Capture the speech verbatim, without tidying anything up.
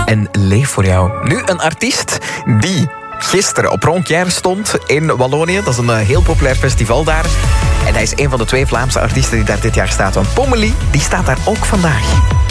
en Leef voor jou. Nu een artiest die gisteren op Ronquière stond in Wallonië. Dat is een heel populair festival daar. En hij is een van de twee Vlaamse artiesten die daar dit jaar staat. Want Pommelie, die staat daar ook vandaag.